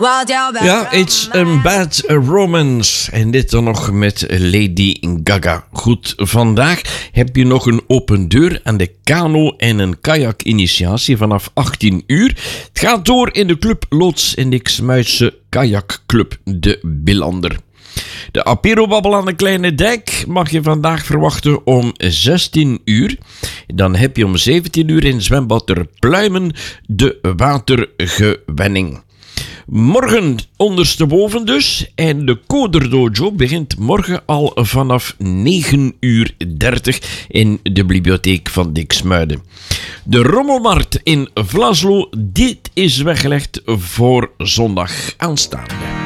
Ja, It's a Bad Romance. En dit dan nog met Lady Gaga. Goed, vandaag heb je nog een open deur aan de kano- en een kajak-initiatie vanaf 18 uur. Het gaat door in de club Loods en Diksmuitse kajakclub De Billander. De apero-babbel aan de Kleine Dijk mag je vandaag verwachten om 16 uur. Dan heb je om 17 uur in zwembad Ter Pluimen de watergewenning. Morgen ondersteboven dus. En de Coder Dojo begint morgen al vanaf 9:30 in de bibliotheek van Diksmuiden. De Rommelmarkt in Vlaslo, dit is weggelegd voor zondag aanstaande.